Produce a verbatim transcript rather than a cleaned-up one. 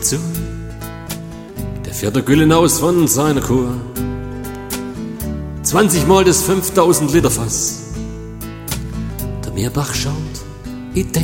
zu. Der fährt der Güllen aus von seiner Kur. Zwanzigmal das fünftausend Liter Fass. Der Meerbach schaut, ich denk